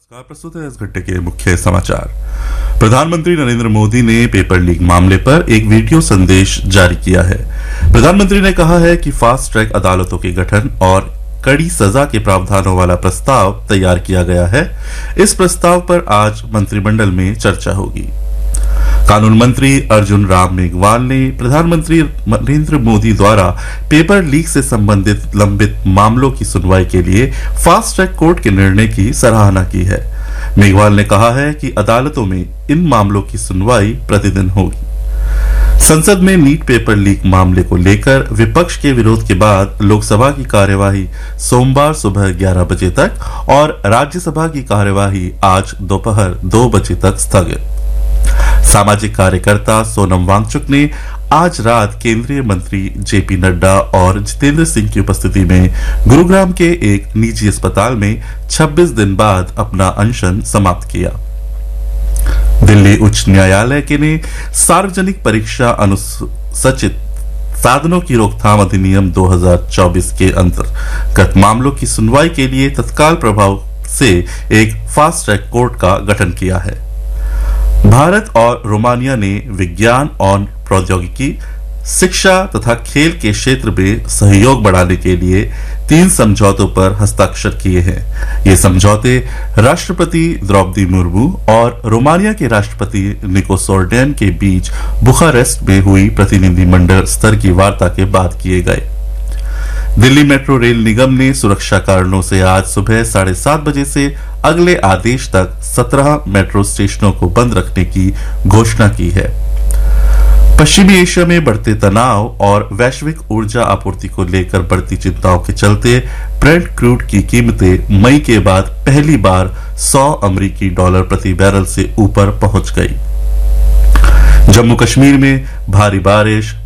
नमस्कार, प्रस्तुत है इस घंटे के मुख्य समाचार। प्रधानमंत्री नरेंद्र मोदी ने पेपर लीक मामले पर एक वीडियो संदेश जारी किया है। प्रधानमंत्री ने कहा है कि फास्ट ट्रैक अदालतों के गठन और कड़ी सजा के प्रावधानों वाला प्रस्ताव तैयार किया गया है। इस प्रस्ताव पर आज मंत्रिमंडल में चर्चा होगी। कानून मंत्री अर्जुन राम मेघवाल ने प्रधानमंत्री नरेंद्र मोदी द्वारा पेपर लीक से संबंधित लंबित मामलों की सुनवाई के लिए फास्ट ट्रैक कोर्ट के निर्णय की सराहना की है। मेघवाल ने कहा है कि अदालतों में इन मामलों की सुनवाई प्रतिदिन होगी। संसद में नीट पेपर लीक मामले को लेकर विपक्ष के विरोध के बाद लोकसभा की कार्यवाही सोमवार सुबह 11 बजे तक और राज्यसभा की कार्यवाही आज दोपहर 2 बजे तक स्थगित। सामाजिक कार्यकर्ता सोनम वांगचुक ने आज रात केंद्रीय मंत्री जेपी नड्डा और जितेंद्र सिंह की उपस्थिति में गुरुग्राम के एक निजी अस्पताल में 26 दिन बाद अपना अनशन समाप्त किया। दिल्ली उच्च न्यायालय के ने सार्वजनिक परीक्षा अनुसूचित साधनों की रोकथाम अधिनियम 2024 के अंतर्गत मामलों की सुनवाई के लिए तत्काल प्रभाव से एक फास्ट ट्रैक कोर्ट का गठन किया है। भारत और रोमानिया ने विज्ञान और प्रौद्योगिकी, शिक्षा तथा खेल के क्षेत्र में सहयोग बढ़ाने के लिए 3 समझौतों पर हस्ताक्षर किए हैं। ये समझौते राष्ट्रपति द्रौपदी मुर्मू और रोमानिया के राष्ट्रपति निकोस सर्डेन के बीच बुखारेस्ट में हुई प्रतिनिधिमंडल स्तर की वार्ता के बाद किए गए। दिल्ली मेट्रो रेल निगम ने सुरक्षा कारणों से आज सुबह 7:30 बजे से अगले आदेश तक 17 मेट्रो स्टेशनों को बंद रखने की घोषणा की है। पश्चिमी एशिया में बढ़ते तनाव और वैश्विक ऊर्जा आपूर्ति को लेकर बढ़ती चिंताओं के चलते ब्रेंट क्रूड की कीमतें मई के बाद पहली बार $100 प्रति बैरल से ऊपर पहुंच गई। जम्मू कश्मीर में भारी बारिश,